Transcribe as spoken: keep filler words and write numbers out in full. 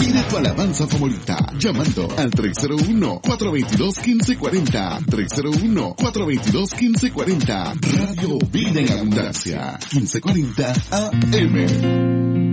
Pide tu alabanza favorita llamando al tres cero uno, cuatro dos dos, uno cinco cuatro cero. tres cero uno, cuatro dos dos, uno cinco cuatro cero. Radio Vida en Abundancia, quince cuarenta A M.